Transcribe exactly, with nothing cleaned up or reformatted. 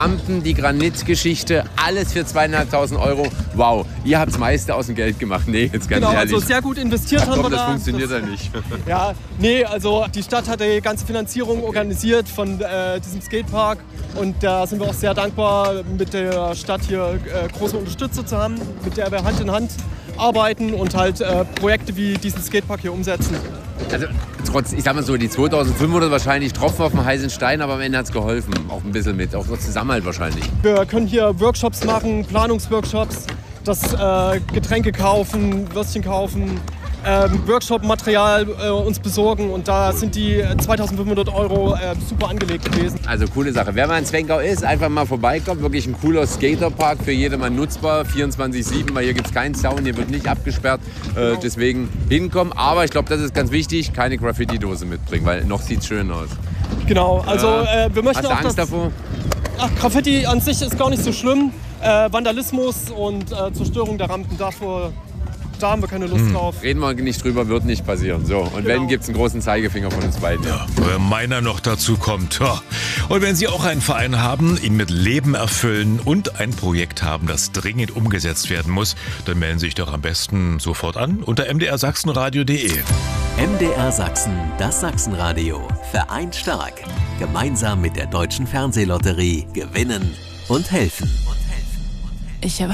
Rampen, die Granitgeschichte, alles für zweieinhalbtausend Euro. Wow, ihr habt das meiste aus dem Geld gemacht. Nee, jetzt ganz genau, ehrlich. Also sehr gut investiert Ach, haben komm, wir das da. funktioniert das, ja nicht. Ja, nee, also die Stadt hat die ganze Finanzierung okay. organisiert von äh, diesem Skatepark. Und da sind wir auch sehr dankbar, mit der Stadt hier äh, große Unterstützer zu haben, mit der wir Hand in Hand arbeiten und halt äh, Projekte wie diesen Skatepark hier umsetzen. Also trotz, ich sag mal so, die zweitausendfünfhundert wahrscheinlich Tropfen auf dem heißen Stein, aber am Ende hat es geholfen. Auch ein bisschen mit, auch so Zusammenhalt wahrscheinlich. Wir können hier Workshops machen, Planungsworkshops, das äh, Getränke kaufen, Würstchen kaufen, ähm, Workshop-Material äh, uns besorgen und da sind die zweitausendfünfhundert Euro äh, super angelegt gewesen. Also coole Sache. Wer mal in Zwenkau ist, einfach mal vorbeikommen. Wirklich ein cooler Skaterpark, für jedermann nutzbar, vierundzwanzig sieben, weil hier gibt es keinen Zaun, hier wird nicht abgesperrt. Äh, genau. Deswegen hinkommen. Aber ich glaube, das ist ganz wichtig, keine Graffiti-Dose mitbringen, weil noch sieht es schön aus. Genau, also äh, wir möchten Hast du auch Angst das, davor? Ach, Graffiti an sich ist gar nicht so schlimm. Äh, Vandalismus und äh, Zerstörung der Rampen, davor, da haben wir keine Lust hm. drauf. Reden wir nicht drüber, wird nicht passieren. So, und genau. wenn, gibt es einen großen Zeigefinger von uns beiden. Ja, wenn meiner noch dazu kommt. Ja. Und wenn Sie auch einen Verein haben, ihn mit Leben erfüllen und ein Projekt haben, das dringend umgesetzt werden muss, dann melden Sie sich doch am besten sofort an unter m d r sachsenradio punkt de. M D R Sachsen, das Sachsenradio. Vereint stark. Gemeinsam mit der Deutschen Fernsehlotterie gewinnen und helfen. Ich habe